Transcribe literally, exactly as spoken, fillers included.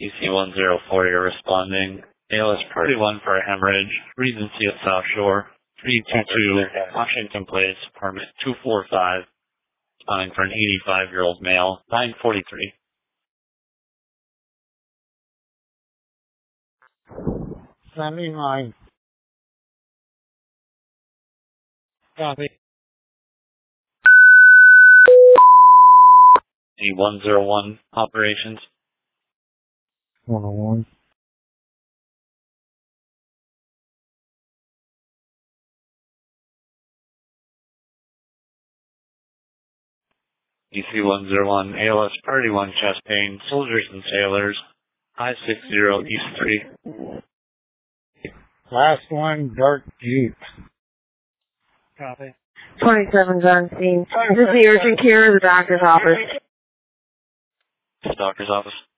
E C one zero four, you're responding. A L S Priority one for a hemorrhage. Regency of South Shore. three two two, Washington Place, apartment two four five. Responding for an eighty-five-year-old male. nine forty-three. seventy-nine. Copy. E one zero one, operations. one oh one. E C one zero one, A L S Priority one, chest pain, soldiers and sailors. I six zero, East three. Last one, dark Jeep. Copy. twenty-seven's on scene. This is the urgent care or the doctor's office. The doctor's office.